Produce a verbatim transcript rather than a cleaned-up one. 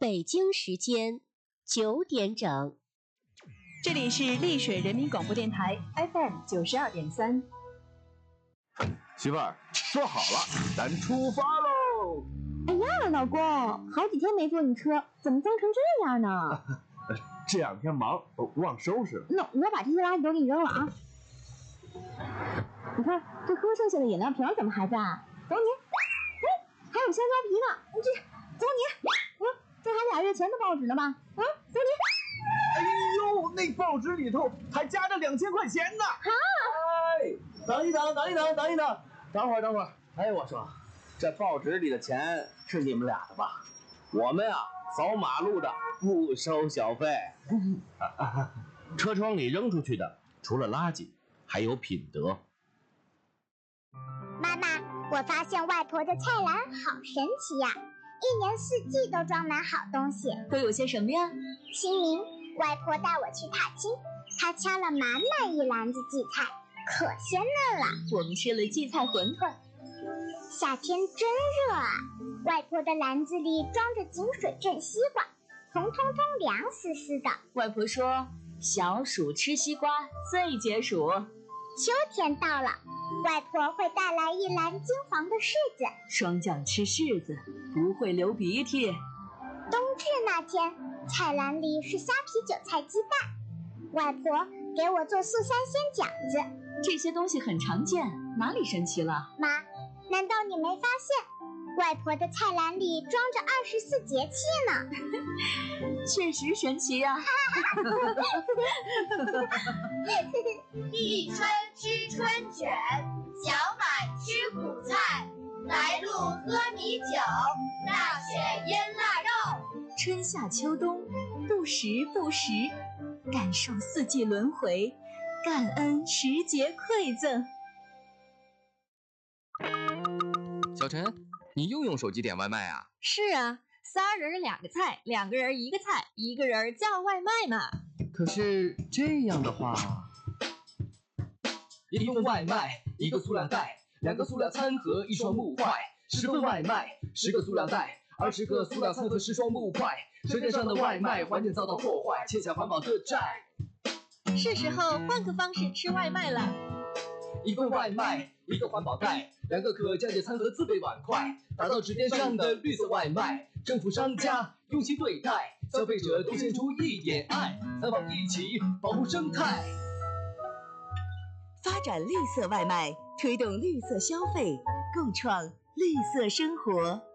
北京时间九点整， 这里是丽水人民广播电台 F M 九十二点三。 媳妇儿，坐好了，咱出发喽！ 哎呀，老公，好几天没坐你车，怎么脏成这样呢？ 这两天忙，忘收拾了。 那我把这些垃圾都给你扔了啊！你看这喝剩下的饮料瓶怎么还在？走你！哎，还有香蕉皮呢，你这走你！嗯，这还俩月前的报纸呢吧？嗯，走你！ 哎呦，那报纸里头还夹着两千块钱呢！ 啊！ 哎，等一等，等一等，等一等，等会儿，等会儿。哎，我说，这报纸里的钱是你们俩的吧？我们啊，扫马路的不收小费。 车窗里扔出去的，除了垃圾，还有品德。 妈妈，我发现外婆的菜篮好神奇呀，一年四季都装满好东西。 都有些什么呀？ 清明，外婆带我去踏青，她掐了满满一篮子荠菜，可鲜嫩了。 我们吃了荠菜馄饨。 夏天真热啊，外婆的篮子里装着井水镇西瓜，红彤彤凉丝丝的。 外婆说，小暑吃西瓜最解暑。 秋天到了，外婆会带来一篮金黄的柿子， 霜降吃柿子不会流鼻涕。 冬至那天，菜篮里是虾皮韭菜鸡蛋，外婆给我做素三鲜饺子。 这些东西很常见，哪里神奇了？ 妈，难道你没发现外婆的菜篮里装着二十四节气呢？ 确实神奇呀、啊！ 立春吃春卷，小满吃苦菜，来路喝米酒，大雪腌腊肉。 春夏秋冬，不时不时，感受四季轮回，感恩时节馈赠。 小陈，你又用手机点外卖啊？ 是啊，仨人两个菜，两个人一个菜，一个人叫外卖嘛。 可是这样的话， 一份外卖，一个塑料袋，两个塑料餐盒，一双木筷，十份外卖，十个塑料袋，二十个塑料餐盒，十双木筷。舌尖上的外卖，环境遭到破坏，欠下环保的债。 是时候换个方式吃外卖了。 一份外卖，一个环保袋，两个可降解餐盒，自备碗筷，打造指尖上的绿色外卖。政府商家用心对待，消费者都献出一点爱，三方一起保护生态。 发展绿色外卖，推动绿色消费，共创绿色生活。